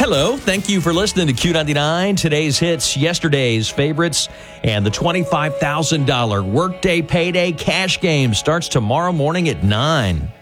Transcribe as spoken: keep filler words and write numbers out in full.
Hello, thank you for listening to Q ninety-nine, today's hits, yesterday's favorites, and the twenty-five thousand dollars Workday Payday Cash Game starts tomorrow morning at nine.